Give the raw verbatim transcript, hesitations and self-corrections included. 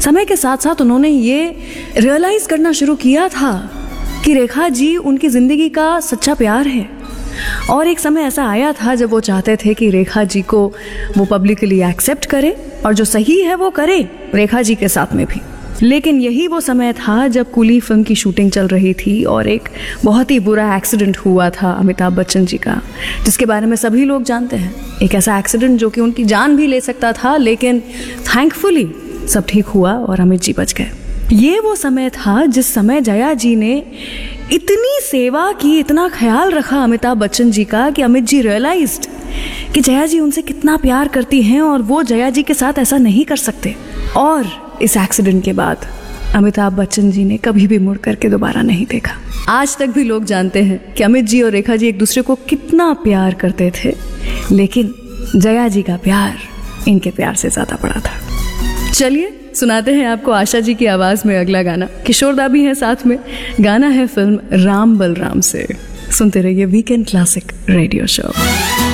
समय के साथ साथ उन्होंने ये रियलाइज़ करना शुरू किया था कि रेखा जी उनकी ज़िंदगी का सच्चा प्यार है। और एक समय ऐसा आया था जब वो चाहते थे कि रेखा जी को वो पब्लिकली एक्सेप्ट करे और जो सही है वो करे, रेखा जी के साथ में भी। लेकिन यही वो समय था जब कूली फिल्म की शूटिंग चल रही थी और एक बहुत ही बुरा एक्सीडेंट हुआ था अमिताभ बच्चन जी का, जिसके बारे में सभी लोग जानते हैं। एक ऐसा एक्सीडेंट जो कि उनकी जान भी ले सकता था, लेकिन थैंकफुली सब ठीक हुआ और अमित जी बच गए। ये वो समय था जिस समय जया जी ने इतनी सेवा की, इतना ख्याल रखा अमिताभ बच्चन जी का कि अमित जी रियलाइज्ड कि जया जी उनसे कितना प्यार करती हैं और वो जया जी के साथ ऐसा नहीं कर सकते। और इस एक्सीडेंट के बाद अमिताभ बच्चन जी ने कभी भी मुड़ करके दोबारा नहीं देखा। आज तक भी लोग जानते हैं कि अमित जी और रेखा जी एक दूसरे को कितना प्यार करते थे, लेकिन जया जी का प्यार इनके प्यार से ज्यादा बड़ा था। चलिए सुनाते हैं आपको आशा जी की आवाज में अगला गाना। किशोर दा भी हैं साथ में। गाना है फिल्म राम बलराम से। सुनते रहिए वीकेंड क्लासिक रेडियो शो।